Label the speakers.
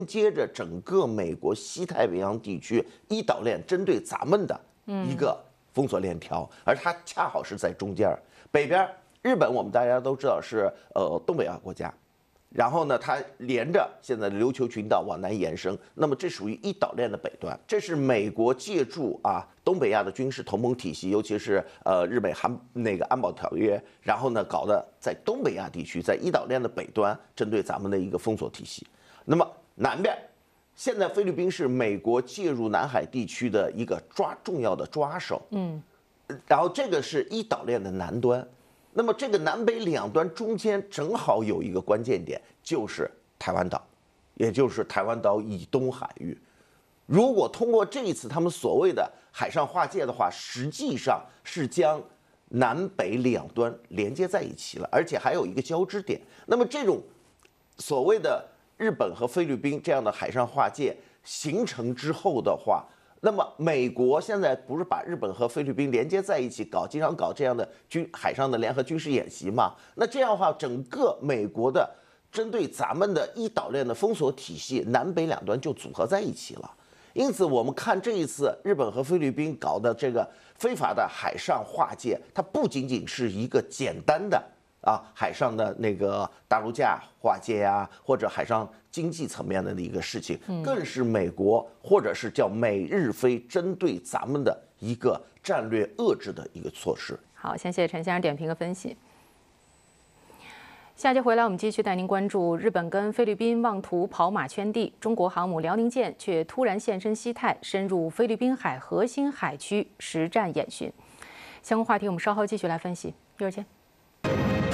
Speaker 1: 接着整个美国西太平洋地区一岛链针对咱们的一个封锁链条，而它恰好是在中间儿。北边日本我们大家都知道是东北亚国家，然后呢，它连着现在的琉球群岛往南延伸，那么这属于一岛链的北端。这是美国借助东北亚的军事同盟体系，尤其是日美韩安保条约，然后呢搞的在东北亚地区，在一岛链的北端针对咱们的一个封锁体系。那么南边，现在菲律宾是美国介入南海地区的一个重要的抓手，然后这个是一岛链的南端。那么这个南北两端中间正好有一个关键点，就是台湾岛，也就是台湾岛以东海域。如果通过这一次他们所谓的海上划界的话，实际上是将南北两端连接在一起了，而且还有一个交织点。那么这种所谓的日本和菲律宾这样的海上划界形成之后的话，那么美国现在不是把日本和菲律宾连接在一起经常搞这样的海上的联合军事演习嘛？那这样的话，整个美国的针对咱们的一岛链的封锁体系，南北两端就组合在一起了。因此，我们看这一次日本和菲律宾搞的这个非法的海上划界，它不仅仅是一个简单的海上的那个大陆架划界呀，或者海上经济层面的一个事情，更是美国或者是叫美日菲针对咱们的一个战略遏制的一个措施。
Speaker 2: 好，先谢谢陈先生点评和分析。下节回来，我们继续带您关注日本跟菲律宾妄图跑马圈地，中国航母辽宁舰却突然现身西太，深入菲律宾海核心海区实战演训。相关话题我们稍后继续来分析，一会儿见。